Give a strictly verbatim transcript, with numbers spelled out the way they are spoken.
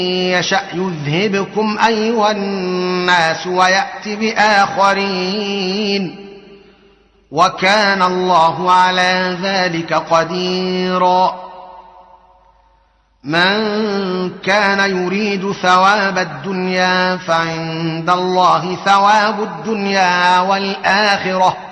يشأ يذهبكم أيها الناس ويأت بآخرين وكان الله على ذلك قديرا. من كان يريد ثواب الدنيا فعند الله ثواب الدنيا والآخرة